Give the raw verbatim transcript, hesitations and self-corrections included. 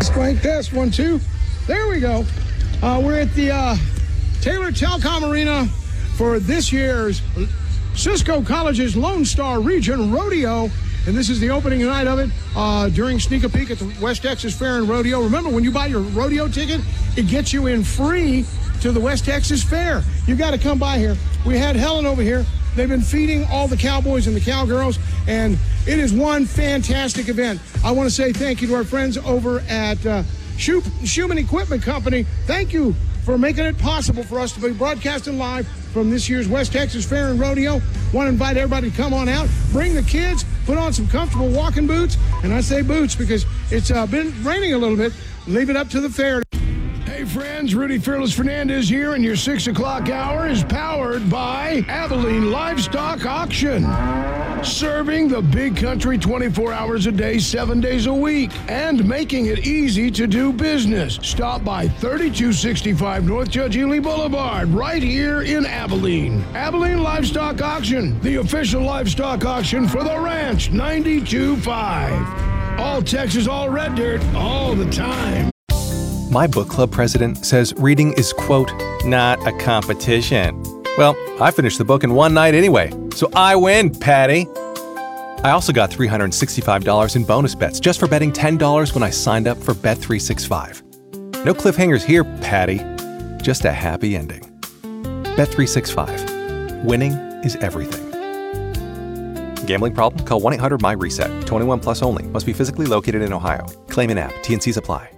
Mic test, one, two. There we go. Uh, we're at the uh, Taylor Telecom Arena for this year's Cisco College's Lone Star Region Rodeo. And this is the opening night of it uh, during Sneak a Peek at the West Texas Fair and Rodeo. Remember, when you buy your rodeo ticket, it gets you in free to the West Texas Fair. You got to come by here. We had Helen over here. They've been feeding all the cowboys and the cowgirls, and it is one fantastic event. I want to say thank you to our friends over at uh, Schumann Equipment Company. Thank you for making it possible for us to be broadcasting live from this year's West Texas Fair and Rodeo. Want to invite everybody to come on out, bring the kids, put on some comfortable walking boots, and I say boots because it's uh, been raining a little bit. Leave it up to the fair. Hey friends, Rudy Fearless Fernandez here, and your six o'clock hour is powered by Abilene Livestock Auction. Serving the big country twenty-four hours a day, seven days a week, and making it easy to do business. Stop by thirty-two sixty-five North Judge Ely Boulevard, right here in Abilene. Abilene Livestock Auction, the official livestock auction for the Ranch ninety-two point five. All Texas, all red dirt, all the time. My book club president says reading is, quote, not a competition. Well, I finished the book in one night anyway, so I win, Patty. I also got three hundred sixty-five dollars in bonus bets just for betting ten dollars when I signed up for Bet three sixty-five. No cliffhangers here, Patty. Just a happy ending. Bet three sixty-five. Winning is everything. Gambling problem? Call one eight hundred M Y RESET. twenty-one plus only. Must be physically located in Ohio. Claim in app. T and Cs apply.